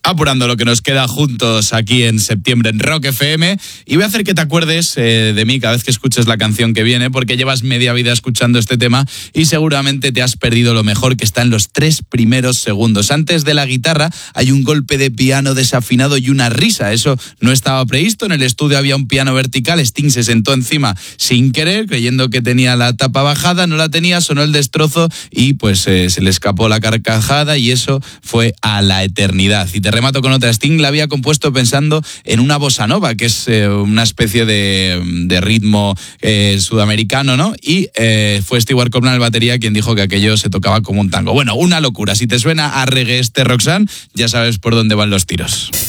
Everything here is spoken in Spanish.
apurando lo que nos queda juntos aquí en septiembre en Rock FM, y voy a hacer que te acuerdes de mí cada vez que escuches la canción que viene, porque llevas media vida escuchando este tema y seguramente te has perdido lo mejor, que está en los 3 primeros segundos. Antes de la guitarra hay un golpe de piano desafinado y una risa. Eso no estaba previsto. En el estudio había un piano vertical. Sting se sentó encima sin querer, creyendo que tenía la tapa bajada, no la tenía, sonó el destrozo y pues se le escapó la carcajada, y eso fue a la eternidad. Y te remato con otra. Sting la había compuesto pensando en una bossa nova, que es una especie de ritmo sudamericano, ¿no? Y fue Stewart Copeland, el batería, quien dijo que aquello se tocaba como un tango. Bueno, una locura. Si te suena a reggae Roxanne, ya sabes por dónde van los tiros.